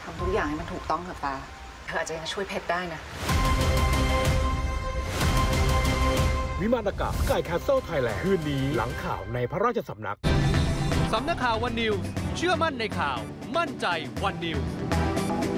ทำทุกอย่างให้มันถูกต้องเถอะฟ้าเธออาจจะยังช่วยเพชรได้นะวิมานอากาศสกายแคสเซิลไทยแลนด์คืนนี้หลังข่าวในพระราชสำนักสำนักข่าววันนิวส์เชื่อมั่นในข่าวมั่นใจวันนิวส์